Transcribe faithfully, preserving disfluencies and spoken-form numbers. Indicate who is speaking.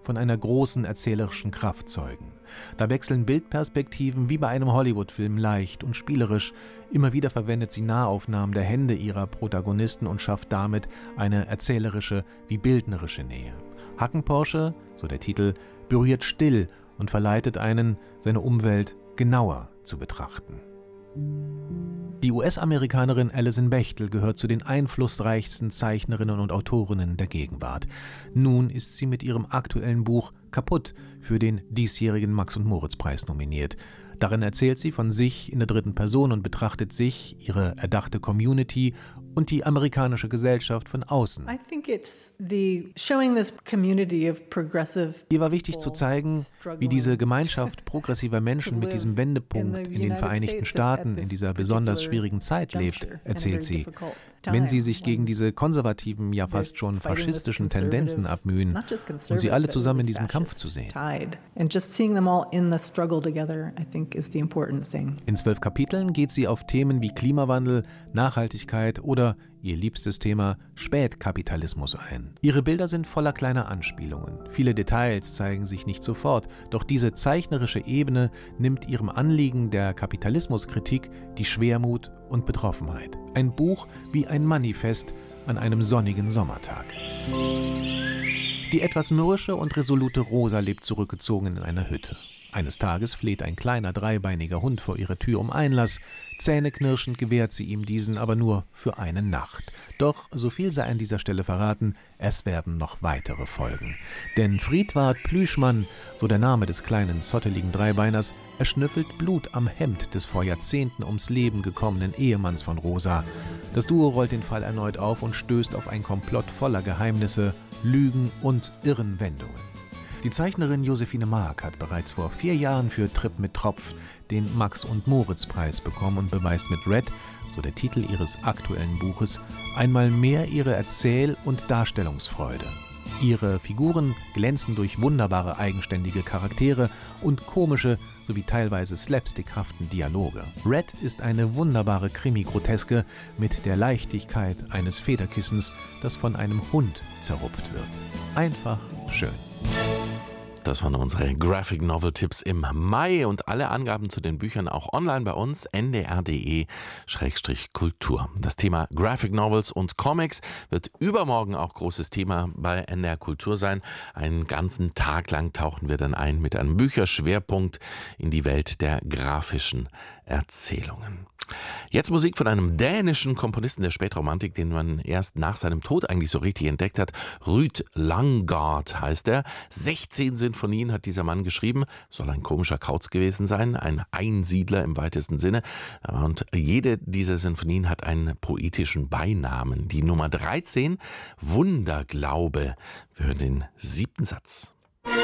Speaker 1: von einer großen erzählerischen Kraft zeugen. Da wechseln Bildperspektiven wie bei einem Hollywood-Film leicht und spielerisch. Immer wieder verwendet sie Nahaufnahmen der Hände ihrer Protagonisten und schafft damit eine erzählerische wie bildnerische Nähe. Hackenporsche, so der Titel, berührt still und verleitet einen, seine Umwelt genauer zu betrachten. Die U S-Amerikanerin Alison Bechtel gehört zu den einflussreichsten Zeichnerinnen und Autorinnen der Gegenwart. Nun ist sie mit ihrem aktuellen Buch »Kaputt« für den diesjährigen Max-und-Moritz-Preis nominiert. Darin erzählt sie von sich in der dritten Person und betrachtet sich, ihre erdachte Community und die amerikanische Gesellschaft von außen. Ihr war wichtig zu zeigen, wie diese Gemeinschaft progressiver Menschen mit diesem Wendepunkt in den Vereinigten Staaten in dieser besonders schwierigen Zeit lebt, erzählt sie. Wenn sie sich gegen diese konservativen, ja fast schon faschistischen Tendenzen abmühen und sie alle zusammen in diesem Kampf zu sehen. In zwölf Kapiteln geht sie auf Themen wie Klimawandel, Nachhaltigkeit oder ihr liebstes Thema Spätkapitalismus ein. Ihre Bilder sind voller kleiner Anspielungen. Viele Details zeigen sich nicht sofort, doch diese zeichnerische Ebene nimmt ihrem Anliegen der Kapitalismuskritik die Schwermut und Betroffenheit. Ein Buch wie ein Manifest an einem sonnigen Sommertag. Die etwas mürrische und resolute Rosa lebt zurückgezogen in einer Hütte. Eines Tages fleht ein kleiner, dreibeiniger Hund vor ihre Tür um Einlass. Zähneknirschend gewährt sie ihm diesen, aber nur für eine Nacht. Doch, so viel sei an dieser Stelle verraten, es werden noch weitere folgen. Denn Friedwart Plüschmann, so der Name des kleinen, zotteligen Dreibeiners, erschnüffelt Blut am Hemd des vor Jahrzehnten ums Leben gekommenen Ehemanns von Rosa. Das Duo rollt den Fall erneut auf und stößt auf ein Komplott voller Geheimnisse, Lügen und irren Wendungen. Die Zeichnerin Josephine Mark hat bereits vor vier Jahren für Trip mit Tropf den Max-und-Moritz-Preis bekommen und beweist mit Red, so der Titel ihres aktuellen Buches, einmal mehr ihre Erzähl- und Darstellungsfreude. Ihre Figuren glänzen durch wunderbare eigenständige Charaktere und komische sowie teilweise slapstickhaften Dialoge. Red ist eine wunderbare Krimi-Groteske mit der Leichtigkeit eines Federkissens, das von einem Hund zerrupft wird. Einfach schön.
Speaker 2: Das waren unsere Graphic Novel Tipps im Mai und alle Angaben zu den Büchern auch online bei uns n d r punkt d e Schrägstrich Kultur. Das Thema Graphic Novels und Comics wird übermorgen auch großes Thema bei N D R Kultur sein. Einen ganzen Tag lang tauchen wir dann ein mit einem Bücherschwerpunkt in die Welt der grafischen Erzählungen. Jetzt Musik von einem dänischen Komponisten der Spätromantik, den man erst nach seinem Tod eigentlich so richtig entdeckt hat. Ruud Langgaard heißt er. sechzehn Sinfonien hat dieser Mann geschrieben. Soll ein komischer Kauz gewesen sein, ein Einsiedler im weitesten Sinne. Und jede dieser Sinfonien hat einen poetischen Beinamen. Die Nummer dreizehn, Wunderglaube. Wir hören den siebten Satz.